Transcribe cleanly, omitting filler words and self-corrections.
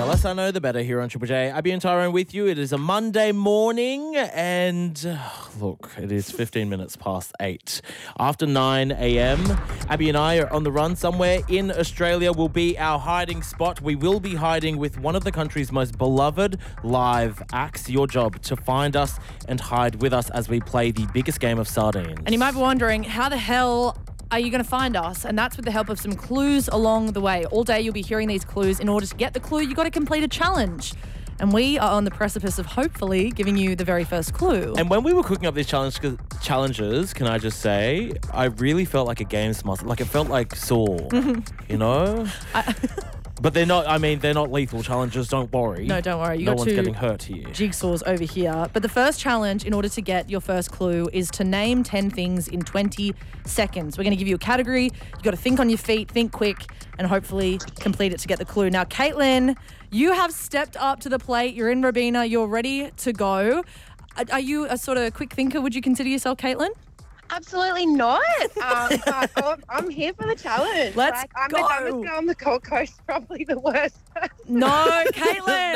less I know, the better here on Triple J. Abby and Tyrone with you. It is a Monday morning and look, it is 15 minutes past 8. After 9 a.m, Abby and I are on the run. Somewhere in Australia will be our hiding spot. We will be hiding with one of the country's most beloved live acts. Your job to find us and hide with us as we play the biggest game of sardines. And you might be wondering, how the hell are you going to find us? And that's with the help of some clues along the way. All day you'll be hearing these clues. In order to get the clue, you've got to complete a challenge. And we are on the precipice of hopefully giving you the very first clue. And when we were cooking up these challenges, can I just say, I really felt like a games master. Like, it felt like Saw, you know? But they're not lethal challenges, don't worry. No, don't worry. No one's getting hurt here. Jigsaws over here. But the first challenge, in order to get your first clue, is to name 10 things in 20 seconds. We're going to give you a category. You've got to think on your feet, think quick, and hopefully complete it to get the clue. Now, Caitlin, you have stepped up to the plate. You're in Robina. You're ready to go. Are you a sort of quick thinker? Would you consider yourself, Caitlin? Absolutely not. I'm here for the challenge. Let's I'm go. the dumbest girl on the Gold Coast, probably the worst. No, Caitlin.